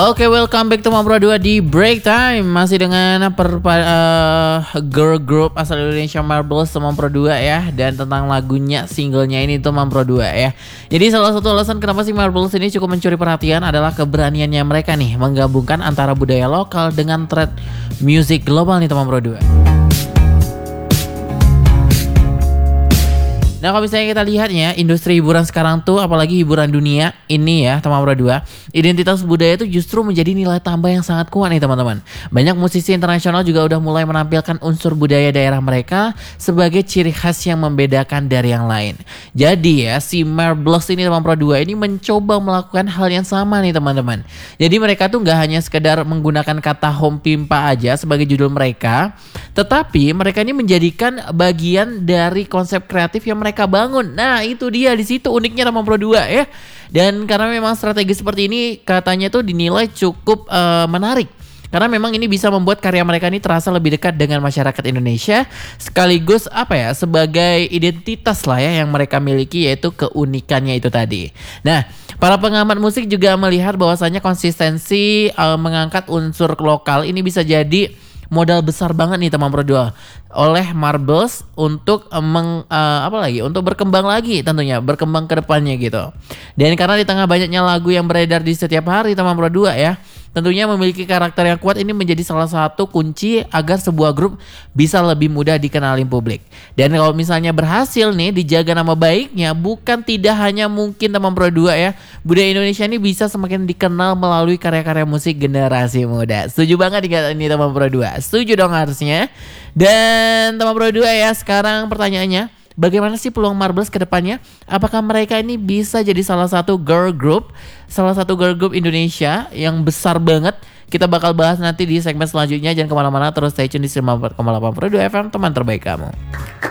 Oke, welcome back to Mambro 2 di Break Time. Masih dengan girl group asal Indonesia Marbles Mambro 2 ya. Dan tentang lagunya, singlenya ini tuh Mambro 2 ya. Jadi salah satu alasan kenapa si Marbles ini cukup mencuri perhatian adalah keberaniannya mereka nih menggabungkan antara budaya lokal dengan trend musik global nih teman Mambro 2. Nah, kalau misalnya kita lihatnya, industri hiburan sekarang tuh, apalagi hiburan dunia ini ya, teman Mambro 2, identitas budaya itu justru menjadi nilai tambah yang sangat kuat nih teman-teman. Banyak musisi internasional juga udah mulai menampilkan unsur budaya daerah mereka sebagai ciri khas yang membedakan dari yang lain. Jadi ya, si Marbles ini teman Mambro 2 ini mencoba melakukan hal yang sama nih teman-teman. Jadi mereka tuh nggak hanya sekedar menggunakan kata home pimpa aja sebagai judul mereka, tetapi mereka ini menjadikan bagian dari konsep kreatif yang mereka bangun. Nah, itu dia, di situ uniknya Teman Mambro 2 ya. Dan karena memang strategi seperti ini katanya tuh dinilai cukup menarik. Karena memang ini bisa membuat karya mereka ini terasa lebih dekat dengan masyarakat Indonesia, sekaligus sebagai identitas lah ya yang mereka miliki, yaitu keunikannya itu tadi. Nah, para pengamat musik juga melihat bahwasannya konsistensi mengangkat unsur lokal ini bisa jadi modal besar banget nih teman Mambro 2 oleh Marbles untuk untuk berkembang lagi, tentunya berkembang ke depannya gitu. Dan karena di tengah banyaknya lagu yang beredar di setiap hari teman Mambro 2 ya, tentunya memiliki karakter yang kuat ini menjadi salah satu kunci agar sebuah grup bisa lebih mudah dikenalin publik. Dan kalau misalnya berhasil nih dijaga nama baiknya, bukan tidak hanya mungkin teman Mambro 2 ya, budaya Indonesia ini bisa semakin dikenal melalui karya-karya musik generasi muda. Setuju banget ini teman Mambro 2? Setuju dong harusnya. Dan teman Mambro 2 ya, sekarang pertanyaannya, bagaimana sih peluang Marbles ke depannya? Apakah mereka ini bisa jadi salah satu girl group Indonesia yang besar banget? Kita bakal bahas nanti di segmen selanjutnya. Jangan kemana-mana, terus stay tune di 94,8 Pro 2 FM, teman terbaik kamu.